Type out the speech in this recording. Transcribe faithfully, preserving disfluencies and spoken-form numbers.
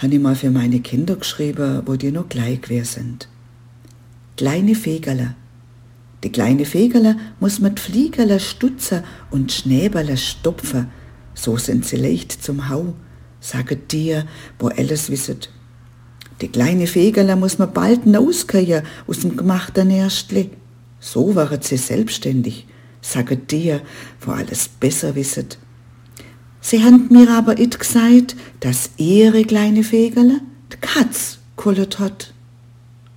habe ich mal für meine Kinder geschrieben, wo die noch klein gewesen sind. Kleine Fegerle. Die kleine Fegerle muss mit Fliegerle stutzen und Schnäberle stopfen. So sind sie leicht zum Hau, sagen die, wo alles wisset. Die kleine Fegerle muss man bald rauskriegen aus dem gemachten Nestli. So waren sie selbstständig, sagen die, wo alles besser wisset. Sie haben mir aber it gesagt, dass ihre kleine Fegerle die Katz kullet hat.